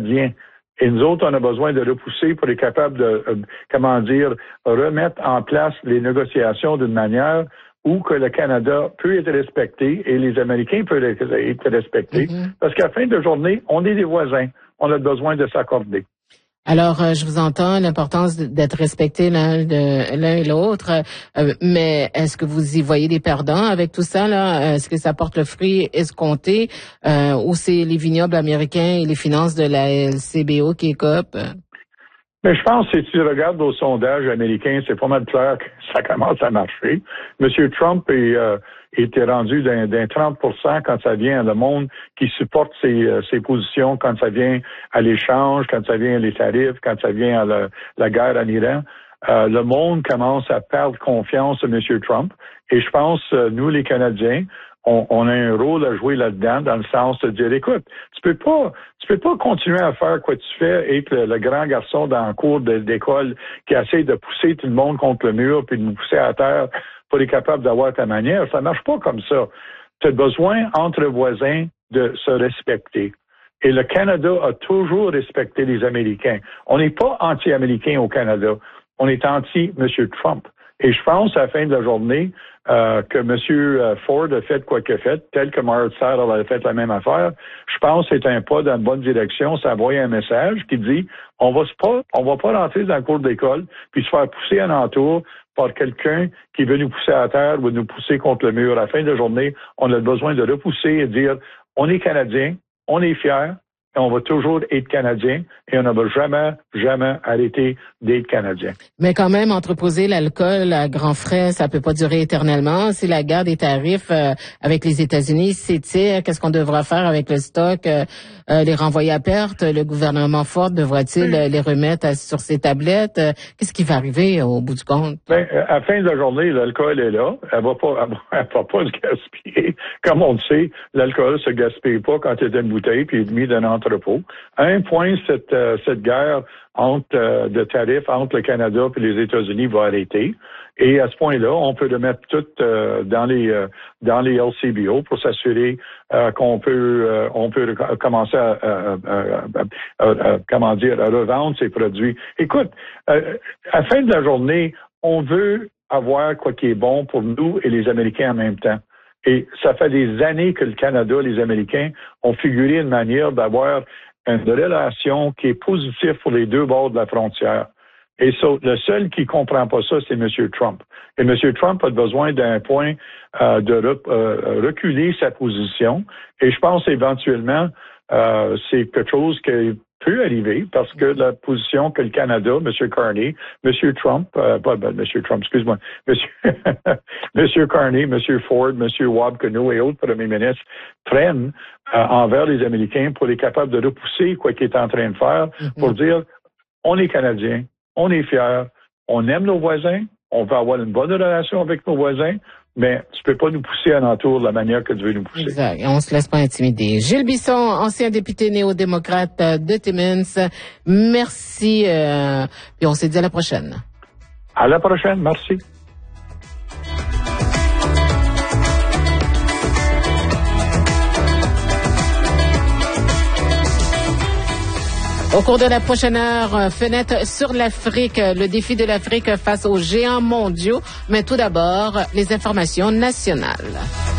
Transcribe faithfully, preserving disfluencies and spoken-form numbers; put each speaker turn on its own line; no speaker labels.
Canadiens. Et nous autres, on a besoin de repousser pour être capable de, euh, comment dire, remettre en place les négociations d'une manière où que le Canada peut être respecté et les Américains peuvent être respectés. Mm-hmm. Parce qu'à la fin de journée, on est des voisins. On a besoin de s'accorder.
Alors, euh, je vous entends, l'importance d'être respecté l'un de l'un et l'autre, euh, mais est-ce que vous y voyez des perdants avec tout ça, là? Est-ce que ça porte le fruit escompté euh, ou c'est les vignobles américains et les finances de la L C B O qui écopent?
Mais je pense que si tu regardes au sondage américain, c'est pas mal clair que ça commence à marcher. Monsieur Trump est, euh, était rendu d'un, d'un trente pour cent quand ça vient à le monde qui supporte ses, euh, ses positions, quand ça vient à l'échange, quand ça vient à les tarifs, quand ça vient à la, la guerre en Iran. Euh, le monde commence à perdre confiance en Monsieur Trump. Et je pense, euh, nous les Canadiens, On, on a un rôle à jouer là-dedans, dans le sens de dire, écoute, tu peux pas, tu peux pas continuer à faire quoi tu fais, être le, le grand garçon dans le cours de, d'école qui essaie de pousser tout le monde contre le mur puis de nous pousser à terre pour être capable d'avoir ta manière. Ça marche pas comme ça. Tu as besoin, entre voisins, de se respecter. Et le Canada a toujours respecté les Américains. On n'est pas anti-américain au Canada. On est anti-M. Trump. Et je pense, à la fin de la journée, euh, que M. Ford a fait quoi qu'il a fait, tel que Margaret Sanger a fait la même affaire. Je pense que c'est un pas dans la bonne direction. Ça envoie un message qui dit, on va pas, on va pas rentrer dans le cours d'école puis se faire pousser en entour par quelqu'un qui veut nous pousser à terre ou nous pousser contre le mur. À la fin de la journée, on a besoin de repousser et dire, on est Canadiens, on est fiers, et on va toujours être Canadien et on ne va jamais, jamais arrêter d'être Canadien.
Mais quand même, entreposer l'alcool à grands frais, ça peut pas durer éternellement. Si la guerre des tarifs euh, avec les États-Unis s'étire, qu'est-ce qu'on devra faire avec le stock? Euh, euh, les renvoyer à perte? Le gouvernement Ford devra-t-il oui. les remettre à, sur ses tablettes? Euh, qu'est-ce qui va arriver au bout du compte?
Ben, à la fin de la journée, l'alcool est là. Elle va pas, elle va, elle va pas se gaspiller. Comme on le sait, l'alcool se gaspille pas quand il est une bouteille puis il est mis d'un entrepôt. À un point, cette, euh, cette guerre entre, euh, de tarifs entre le Canada et les États-Unis va arrêter. Et à ce point-là, on peut le mettre tout euh, dans les euh, dans les L C B O pour s'assurer euh, qu'on peut euh, on peut commencer à, à, à, à, à comment dire à revendre ces produits. Écoute, euh, à la fin de la journée, on veut avoir quoi qui est bon pour nous et les Américains en même temps. Et ça fait des années que le Canada et les Américains ont figuré une manière d'avoir une relation qui est positive pour les deux bords de la frontière. Et ça, le seul qui comprend pas ça, c'est M. Trump. Et M. Trump a besoin d'un point euh, de re, euh, reculer sa position. Et je pense éventuellement, euh, c'est quelque chose qui peut arriver parce que la position que le Canada, M. Carney, M. Trump, euh, pas ben, M. Trump, excuse-moi, M. M. Carney, M. Ford, M. Wabkano et autres premiers ministres prennent euh, envers les Américains pour être capables de repousser quoi qu'il est en train de faire pour dire, on est Canadiens, on est fiers, on aime nos voisins, on veut avoir une bonne relation avec nos voisins, mais tu peux pas nous pousser alentour de la manière que tu veux nous pousser.
Exact. Et on se laisse pas intimider. Gilles Bisson, ancien député néo-démocrate de Timmins. Merci. Euh, puis on se dit à la prochaine.
À la prochaine. Merci.
Au cours de la prochaine heure, fenêtre sur l'Afrique, le défi de l'Afrique face aux géants mondiaux. Mais tout d'abord, les informations nationales.